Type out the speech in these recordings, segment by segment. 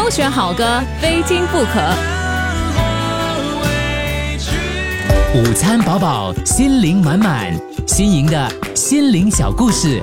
挑选好歌，非听不可。 午餐饱饱，心灵满满，新颖的心灵小故事。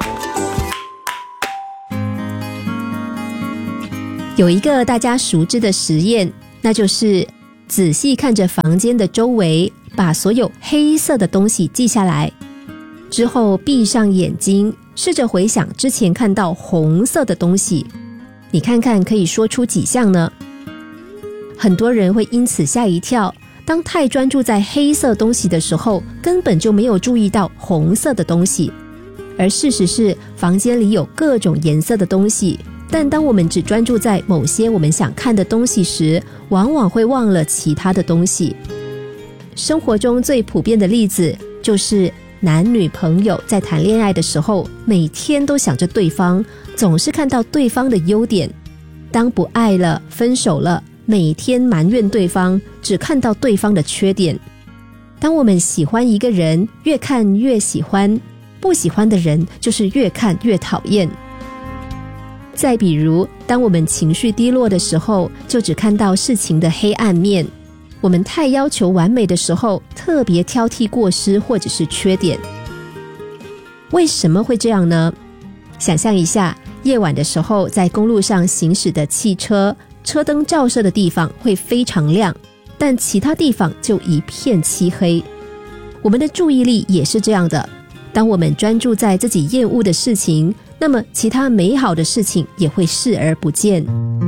有一个大家熟知的实验，那就是仔细看着房间的周围，把所有黑色的东西记下来，之后闭上眼睛，试着回想之前看到红色的东西，你看看可以说出几项呢？很多人会因此吓一跳，当太专注在黑色东西的时候，根本就没有注意到红色的东西。而事实是，房间里有各种颜色的东西，但当我们只专注在某些我们想看的东西时，往往会忘了其他的东西。生活中最普遍的例子就是男女朋友在谈恋爱的时候，每天都想着对方，总是看到对方的优点。当不爱了，分手了，每天埋怨对方，只看到对方的缺点。当我们喜欢一个人，越看越喜欢，不喜欢的人就是越看越讨厌。再比如，当我们情绪低落的时候，就只看到事情的黑暗面。我们太要求完美的时候，特别挑剔过失或者是缺点。为什么会这样呢？想象一下，夜晚的时候，在公路上行驶的汽车，车灯照射的地方会非常亮，但其他地方就一片漆黑。我们的注意力也是这样的，当我们专注在自己厌恶的事情，那么其他美好的事情也会视而不见。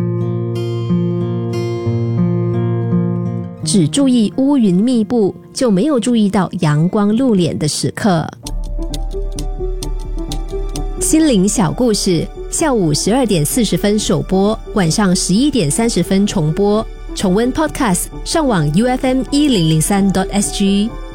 只注意乌云密布，就没有注意到阳光露脸的时刻。心灵小故事，下午12点40分首播，晚上11点30分重播。重温 Podcast， 上网 UFM1003.SG。